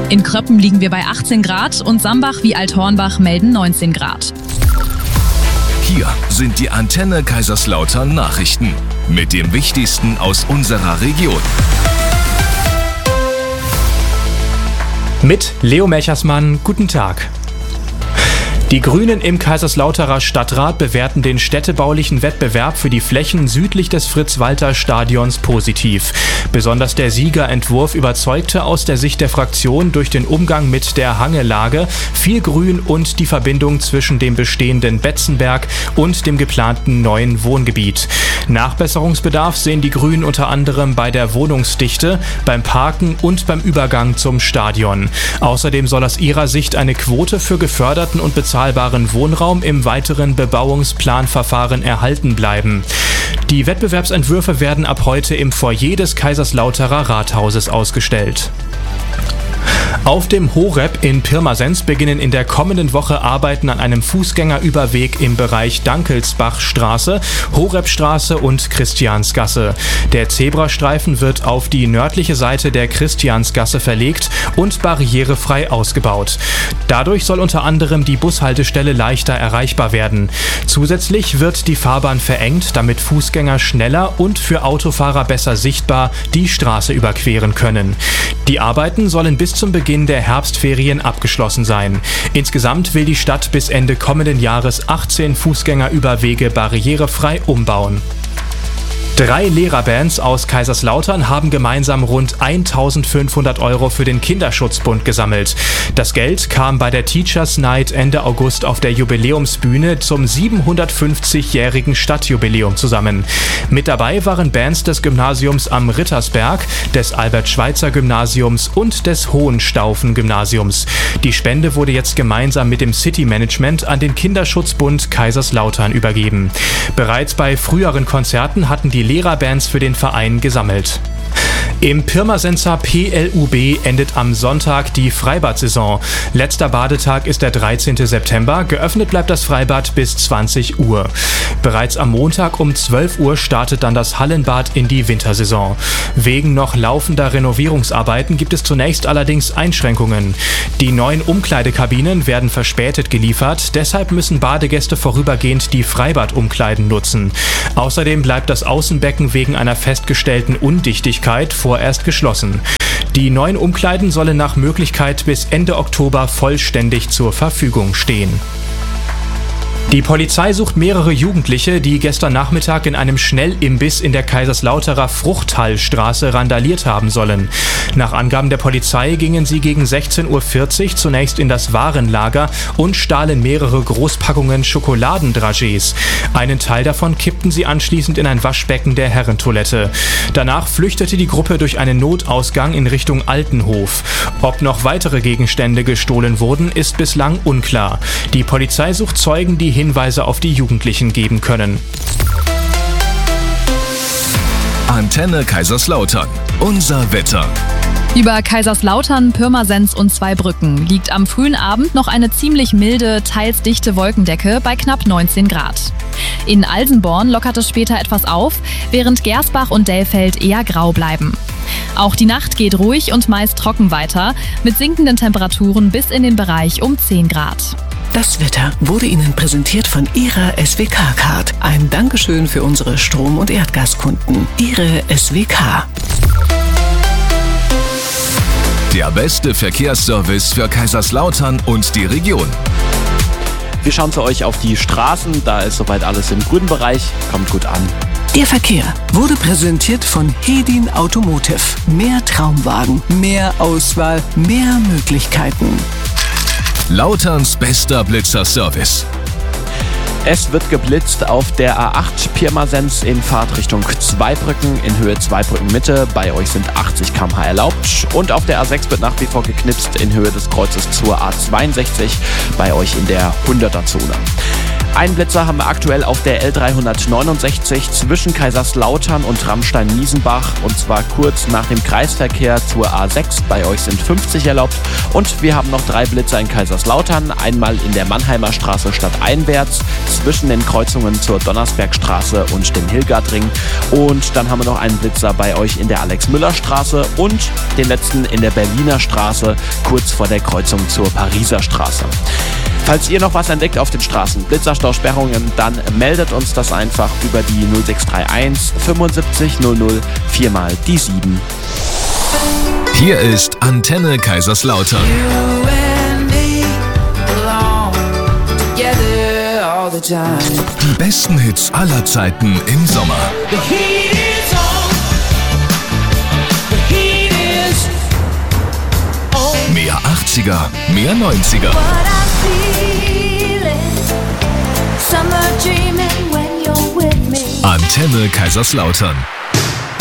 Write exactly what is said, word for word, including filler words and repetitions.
In Kröppen liegen wir bei achtzehn Grad und Sambach wie Althornbach melden neunzehn Grad. Hier sind die Antenne Kaiserslautern Nachrichten mit dem Wichtigsten aus unserer Region. Mit Leo Melchersmann, guten Tag. Die Grünen im Kaiserslauterer Stadtrat bewerten den städtebaulichen Wettbewerb für die Flächen südlich des Fritz-Walter-Stadions positiv. Besonders der Siegerentwurf überzeugte aus der Sicht der Fraktion durch den Umgang mit der Hangelage, viel Grün und die Verbindung zwischen dem bestehenden Betzenberg und dem geplanten neuen Wohngebiet. Nachbesserungsbedarf sehen die Grünen unter anderem bei der Wohnungsdichte, beim Parken und beim Übergang zum Stadion. Außerdem soll aus ihrer Sicht eine Quote für geförderten und bezahlbaren Wohnraum im weiteren Bebauungsplanverfahren erhalten bleiben. Die Wettbewerbsentwürfe werden ab heute im Foyer des Kaiserslauterer Rathauses ausgestellt. Auf dem Horeb in Pirmasens beginnen in der kommenden Woche Arbeiten an einem Fußgängerüberweg im Bereich Dankelsbachstraße, Horebstraße und Christiansgasse. Der Zebrastreifen wird auf die nördliche Seite der Christiansgasse verlegt und barrierefrei ausgebaut. Dadurch soll unter anderem die Bushaltestelle leichter erreichbar werden. Zusätzlich wird die Fahrbahn verengt, damit Fußgänger schneller und für Autofahrer besser sichtbar die Straße überqueren können. Die Arbeiten sollen bis zum Beginn der Herbstferien abgeschlossen sein. Insgesamt will die Stadt bis Ende kommenden Jahres achtzehn Fußgängerüberwege barrierefrei umbauen. Drei Lehrerbands aus Kaiserslautern haben gemeinsam rund eintausendfünfhundert Euro für den Kinderschutzbund gesammelt. Das Geld kam bei der Teachers Night Ende August auf der Jubiläumsbühne zum siebenhundertfünfzigjährigen Stadtjubiläum zusammen. Mit dabei waren Bands des Gymnasiums am Rittersberg, des Albert-Schweitzer-Gymnasiums und des Hohenstaufen-Gymnasiums. Die Spende wurde jetzt gemeinsam mit dem City-Management an den Kinderschutzbund Kaiserslautern übergeben. Bereits bei früheren Konzerten hatten die Lehrerbands für den Verein gesammelt. Im Pirmasenser P L U B endet am Sonntag die Freibad-Saison. Letzter Badetag ist der dreizehnten September. Geöffnet bleibt das Freibad bis zwanzig Uhr. Bereits am Montag um zwölf Uhr startet dann das Hallenbad in die Wintersaison. Wegen noch laufender Renovierungsarbeiten gibt es zunächst allerdings Einschränkungen. Die neuen Umkleidekabinen werden verspätet geliefert. Deshalb müssen Badegäste vorübergehend die Freibadumkleiden nutzen. Außerdem bleibt das Außenbecken wegen einer festgestellten Undichtigkeit vorerst geschlossen. Die neuen Umkleiden sollen nach Möglichkeit bis Ende Oktober vollständig zur Verfügung stehen. Die Polizei sucht mehrere Jugendliche, die gestern Nachmittag in einem Schnellimbiss in der Kaiserslauterer Fruchthallstraße randaliert haben sollen. Nach Angaben der Polizei gingen sie gegen sechzehn Uhr vierzig zunächst in das Warenlager und stahlen mehrere Großpackungen Schokoladendragees. Einen Teil davon kippten sie anschließend in ein Waschbecken der Herrentoilette. Danach flüchtete die Gruppe durch einen Notausgang in Richtung Altenhof. Ob noch weitere Gegenstände gestohlen wurden, ist bislang unklar. Die Polizei sucht Zeugen, die Hinweise auf die Jugendlichen geben können. Antenne Kaiserslautern. Unser Wetter. Über Kaiserslautern, Pirmasens und Zweibrücken liegt am frühen Abend noch eine ziemlich milde, teils dichte Wolkendecke bei knapp neunzehn Grad. In Alsenborn lockert es später etwas auf, während Gersbach und Dellfeld eher grau bleiben. Auch die Nacht geht ruhig und meist trocken weiter, mit sinkenden Temperaturen bis in den Bereich um zehn Grad. Das Wetter wurde Ihnen präsentiert von Ihrer S W K-Card. Ein Dankeschön für unsere Strom- und Erdgaskunden. Ihre S W K. Der beste Verkehrsservice für Kaiserslautern und die Region. Wir schauen für euch auf die Straßen. Da ist soweit alles im grünen Bereich. Kommt gut an. Der Verkehr wurde präsentiert von Hedin Automotive. Mehr Traumwagen, mehr Auswahl, mehr Möglichkeiten. Lauterns bester Blitzerservice. Es wird geblitzt auf der A acht Pirmasens in Fahrtrichtung Zweibrücken in Höhe Zweibrücken Mitte. Bei euch sind achtzig Kilometer pro Stunde erlaubt. Und auf der A sechs wird nach wie vor geknipst in Höhe des Kreuzes zur A zweiundsechzig. Bei euch in der hunderter Zone. Einen Blitzer haben wir aktuell auf der L dreihundertneunundsechzig zwischen Kaiserslautern und Ramstein-Miesenbach, und zwar kurz nach dem Kreisverkehr zur A sechs. Bei euch sind fünfzig erlaubt. Und wir haben noch drei Blitzer in Kaiserslautern. Einmal in der Mannheimer Straße stadteinwärts zwischen den Kreuzungen zur Donnersbergstraße und dem Hilgardring. Und dann haben wir noch einen Blitzer bei euch in der Alex-Müller-Straße und den letzten in der Berliner Straße kurz vor der Kreuzung zur Pariser Straße. Falls ihr noch was entdeckt auf den Straßen, Blitzerstausperrungen, dann meldet uns das einfach über die null sechs drei eins fünfundsiebzig null null vier mal die sieben. Hier ist Antenne Kaiserslautern. Die besten Hits aller Zeiten im Sommer. Mehr achtziger, mehr neunziger. Antenne Kaiserslautern.